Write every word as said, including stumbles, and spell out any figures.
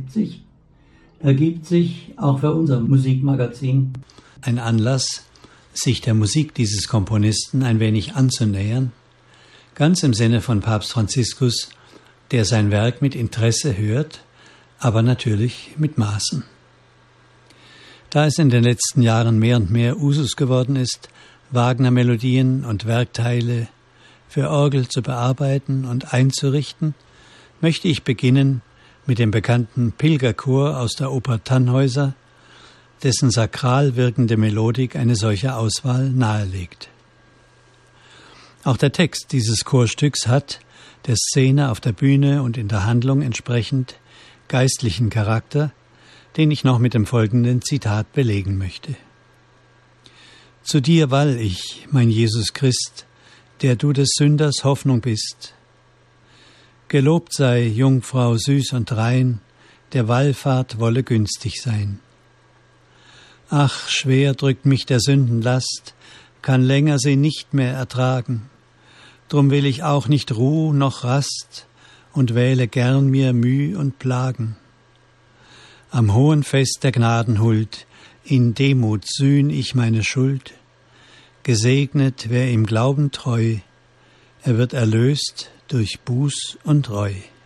ergibt sich, ergibt sich auch für unser Musikmagazin ein Anlass, sich der Musik dieses Komponisten ein wenig anzunähern, ganz im Sinne von Papst Franziskus, der sein Werk mit Interesse hört, aber natürlich mit Maßen. Da es in den letzten Jahren mehr und mehr Usus geworden ist, Wagner-Melodien und Werkteile für Orgel zu bearbeiten und einzurichten, möchte ich beginnen mit dem bekannten Pilgerchor aus der Oper Tannhäuser, dessen sakral wirkende Melodik eine solche Auswahl nahelegt. Auch der Text dieses Chorstücks hat, der Szene auf der Bühne und in der Handlung entsprechend, geistlichen Charakter, den ich noch mit dem folgenden Zitat belegen möchte. Zu dir wall ich, mein Jesus Christ, der du des Sünders Hoffnung bist. Gelobt sei, Jungfrau süß und rein, der Wallfahrt wolle günstig sein. Ach, schwer drückt mich der Sünden Last, kann länger sie nicht mehr ertragen. Drum will ich auch nicht Ruh noch Rast und wähle gern mir Müh und Plagen. Am hohen Fest der Gnadenhuld, in Demut sühn ich meine Schuld. Gesegnet, wer im Glauben treu, er wird erlöst durch Buß und Reu.